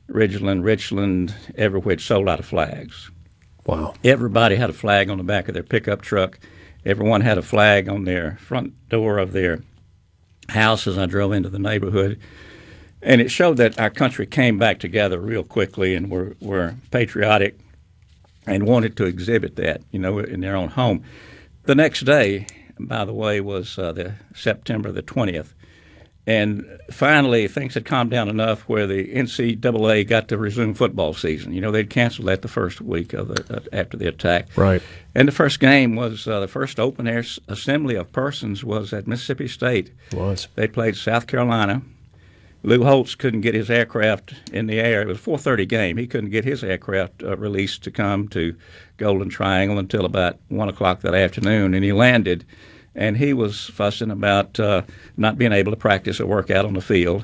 Richland, everywhere, sold out of flags. Wow. Everybody had a flag on the back of their pickup truck. Everyone had a flag on their front door of their house as I drove into the neighborhood. And it showed that our country came back together real quickly and were patriotic and wanted to exhibit that, in their own home. The next day, by the way, was the September the 20th. And finally, things had calmed down enough where the NCAA got to resume football season. They'd canceled that the first week after the attack. Right. And the first game was the first open-air assembly of persons was at Mississippi State. It was. They played South Carolina. Lou Holtz couldn't get his aircraft in the air. It was a 4:30 game. He couldn't get his aircraft released to come to Golden Triangle until about 1 o'clock that afternoon, and he landed. And he was fussing about not being able to practice or work out on the field.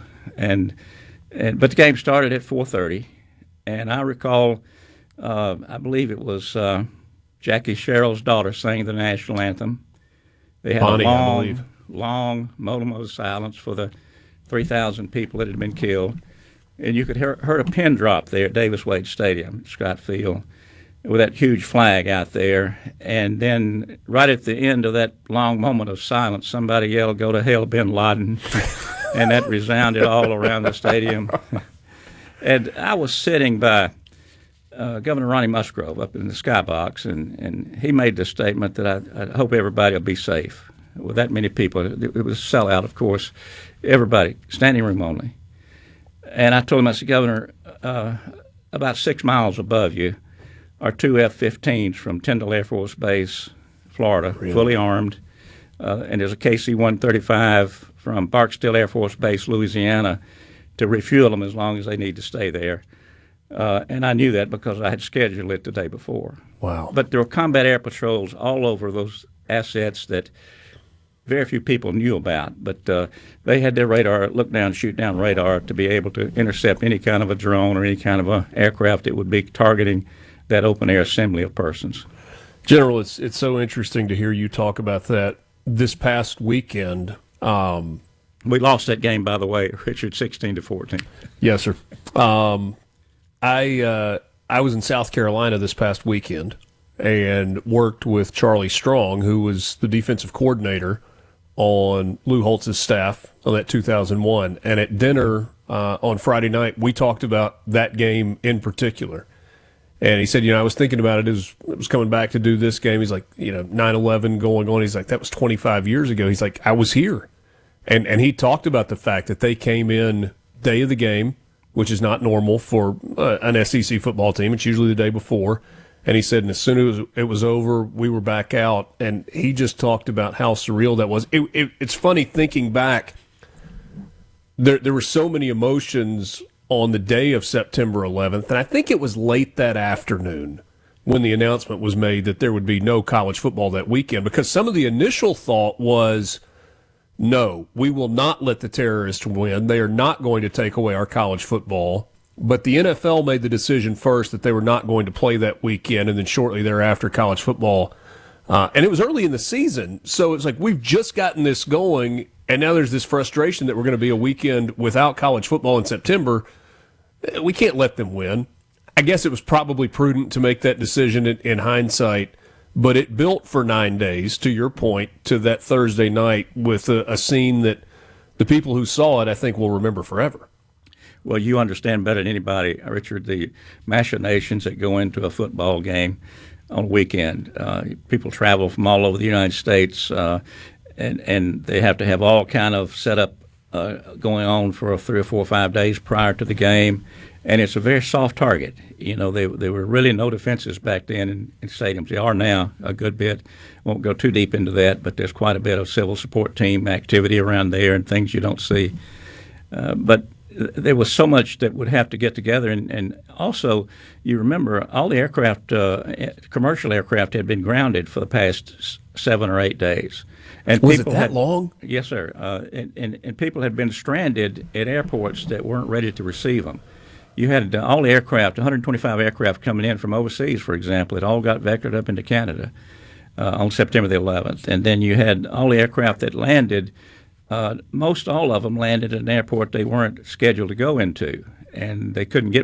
But the game started at 4:30, and I recall, I believe it was Jackie Sherrill's daughter sang the national anthem. They had Bonnie, a long moment of silence for the 3,000 people that had been killed. And you could hear a pin drop there at Davis Wade Stadium, Scott Field, with that huge flag out there. And then right at the end of that long moment of silence, somebody yelled, "Go to hell, bin Laden." And that resounded all around the stadium. And I was sitting by Governor Ronnie Musgrove up in the skybox, and he made the statement that I hope everybody will be safe. With that many people, it was a sellout, of course. Everybody, standing room only. And I told him, I said, "Governor, about 6 miles above you are two F-15s from Tyndall Air Force Base, Florida, Really? Fully armed. And there's a KC-135 from Barksdale Air Force Base, Louisiana, to refuel them as long as they need to stay there." And I knew that because I had scheduled it the day before. Wow. But there were combat air patrols all over those assets that very few people knew about. But they had their radar, look-down, shoot-down radar to be able to intercept any kind of a drone or any kind of a aircraft that would be targeting that open-air assembly of persons. General, it's so interesting to hear you talk about that. This past weekend, we lost that game, by the way, Richard, 16-14. Yes, sir. I was in South Carolina this past weekend and worked with Charlie Strong, who was the defensive coordinator on Lou Holtz's staff on that 2001. And at dinner on Friday night, we talked about that game in particular. And he said, I was thinking about it. It was coming back to do this game. He's like, 9/11 going on. He's like, that was 25 years ago. He's like, I was here. And he talked about the fact that they came in day of the game, which is not normal for an SEC football team. It's usually the day before. And he said, and as soon as it was over, we were back out. And he just talked about how surreal that was. It's funny thinking back. There were so many emotions on the day of September 11th, and I think it was late that afternoon when the announcement was made that there would be no college football that weekend, because some of the initial thought was, no, we will not let the terrorists win. They are not going to take away our college football. But the NFL made the decision first that they were not going to play that weekend, and then shortly thereafter, college football. And it was early in the season, so it's like we've just gotten this going, and now there's this frustration that we're going to be a weekend without college football in September. We can't let them win. I guess it was probably prudent to make that decision in hindsight, but it built for 9 days, to your point, to that Thursday night with a scene that the people who saw it, I think, will remember forever. Well, you understand better than anybody, Richard, the machinations that go into a football game on a weekend. People travel from all over the United States, and they have to have all kind of setup going on for 3 or 4 or 5 days prior to the game, and it's a very soft target. There were really no defenses back then in stadiums. They are now a good bit. Won't go too deep into that, but there's quite a bit of civil support team activity around there and things you don't see. But there was so much that would have to get together, and also you remember all the aircraft, commercial aircraft, had been grounded for the past 7 or 8 days. And was it that long? Yes, sir. And people had been stranded at airports that weren't ready to receive them. You had all the aircraft, 125 aircraft coming in from overseas, for example. It all got vectored up into Canada on September the 11th. And then you had all the aircraft that landed. Most all of them landed at an airport they weren't scheduled to go into, and they couldn't get